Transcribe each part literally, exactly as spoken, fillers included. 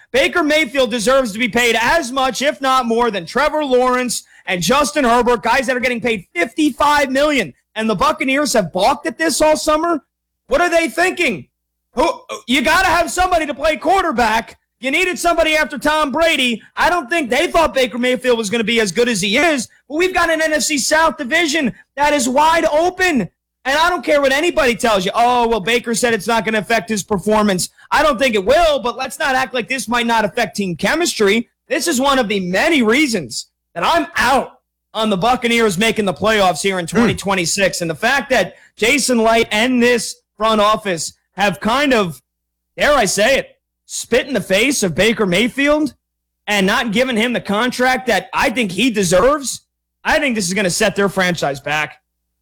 Baker Mayfield deserves to be paid as much, if not more, than Trevor Lawrence and Justin Herbert, guys that are getting paid fifty-five million dollars. And the Buccaneers have balked at this all summer. What are they thinking? Who, you got to have somebody to play quarterback. You needed somebody after Tom Brady. I don't think they thought Baker Mayfield was going to be as good as he is. But we've got an N F C South division that is wide open. And I don't care what anybody tells you. Oh, well, Baker said it's not going to affect his performance. I don't think it will, but let's not act like this might not affect team chemistry. This is one of the many reasons that I'm out on the Buccaneers making the playoffs here in twenty twenty-six. Mm. And the fact that Jason Light and this front office have kind of, dare I say it, spit in the face of Baker Mayfield and not giving him the contract that I think he deserves, I think this is going to set their franchise back.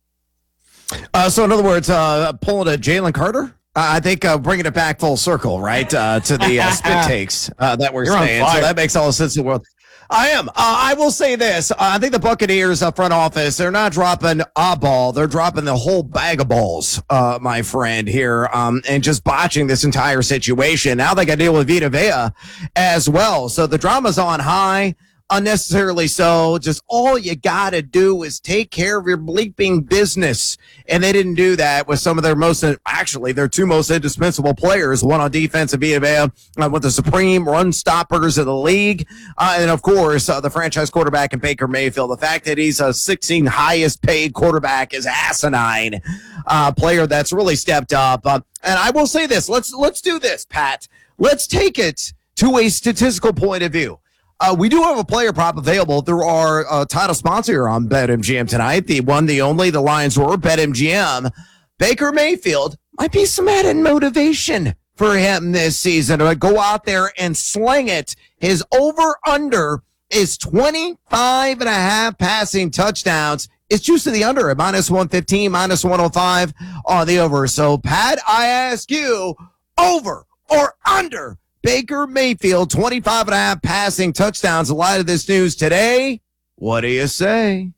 Uh, so, in other words, uh, pulling a Jalen Carter? Uh, I think uh, bringing it back full circle, right, uh, to the uh, spit takes uh, that we're You're saying. So that makes all the sense in the world. I am. Uh, I will say this. Uh, I think the Buccaneers uh, front office, they're not dropping a ball. They're dropping the whole bag of balls, uh, my friend, here, um, and just botching this entire situation. Now they got to deal with Vita Vea as well. So the drama's on high. Unnecessarily so. Just all you got to do is take care of your bleeping business. And they didn't do that with some of their most, actually, their two most indispensable players, one on defense and Vita Vea, uh, with the supreme run stoppers of the league. Uh, and, of course, uh, the franchise quarterback in Baker Mayfield. The fact that he's a sixteenth highest paid quarterback is asinine. Uh, player that's really stepped up. Uh, and I will say this. Let's, let's do this, Pat. Let's take it to a statistical point of view. Uh, we do have a player prop available through our uh, title sponsor on BetMGM tonight. The one, the only, the Lions Roar, BetMGM. Baker Mayfield might be some added motivation for him this season to go out there and sling it. His over-under is twenty-five and a half passing touchdowns. It's juice to the under at minus one fifteen, minus one oh five on the over. So, Pat, I ask you, over or under Baker Mayfield, twenty-five and a half passing touchdowns. In light of this news today, what do you say?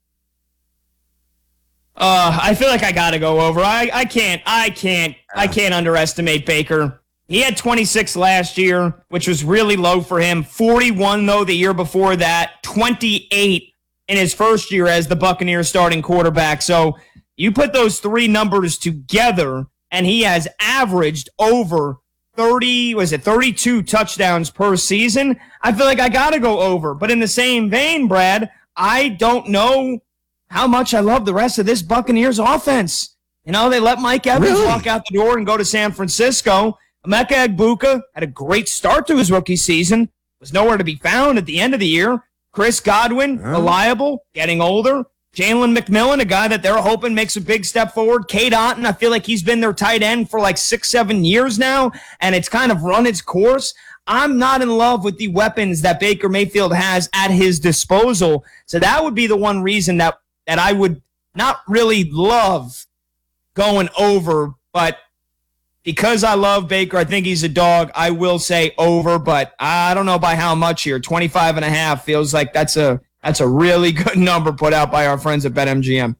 Uh, I feel like I got to go over. I, I can't, I can't, I can't underestimate Baker. He had twenty-six last year, which was really low for him. forty-one, though, the year before that. twenty-eight in his first year as the Buccaneers starting quarterback. So you put those three numbers together, and he has averaged over thirty, was it thirty-two touchdowns per season? I feel like I got to go over. But in the same vein, Brad, I don't know how much I love the rest of this Buccaneers offense. You know, they let Mike Evans really? walk out the door and go to San Francisco. Emeka Egbuka had a great start to his rookie season, was nowhere to be found at the end of the year. Chris Godwin, oh. reliable, getting older. Jalen McMillan, a guy that they're hoping makes a big step forward. Cade Otton, I feel like he's been their tight end for like six, seven years now, and it's kind of run its course. I'm not in love with the weapons that Baker Mayfield has at his disposal. So that would be the one reason that, that I would not really love going over, but because I love Baker, I think he's a dog, I will say over, but I don't know by how much here. twenty-five and a half feels like that's a That's a really good number put out by our friends at BetMGM.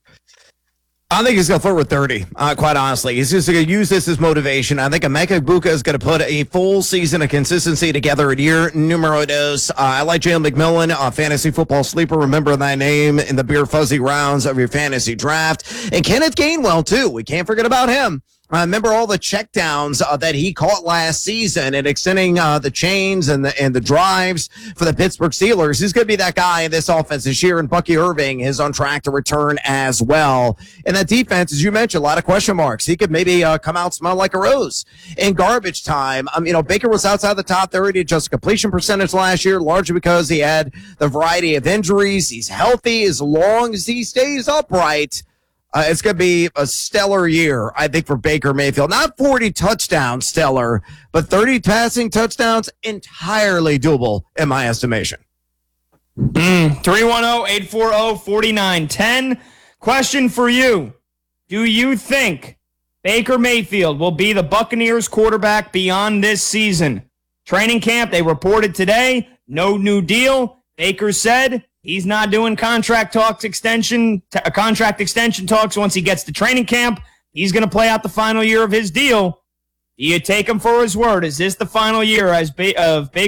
I think he's going to flirt with thirty, uh, quite honestly. He's just going to use this as motivation. I think Emeka Egbuka is going to put a full season of consistency together at year numero dos. Uh, I like Jalen McMillan, a fantasy football sleeper. Remember that name in the beer fuzzy rounds of your fantasy draft. And Kenneth Gainwell, too. We can't forget about him. I remember all the checkdowns uh, that he caught last season and extending uh, the chains and the and the drives for the Pittsburgh Steelers. He's going to be that guy in this offense this year, and Bucky Irving is on track to return as well. And that defense, as you mentioned, a lot of question marks. He could maybe uh, come out smell like a rose in garbage time. Um, you know, Baker was outside the top thirty, just completion percentage last year, largely because he had the variety of injuries. He's healthy as long as he stays upright. Uh, it's going to be a stellar year, I think, for Baker Mayfield. Not forty touchdowns stellar, but thirty passing touchdowns entirely doable in my estimation. Mm, three one zero, eight four zero, four nine one zero. Question for you. Do you think Baker Mayfield will be the Buccaneers quarterback beyond this season? Training camp, they reported today, no new deal. Baker said he's not doing contract talks extension, t- contract extension talks once he gets to training camp. He's going to play out the final year of his deal. Do you take him for his word? Is this the final year as ba- of Baker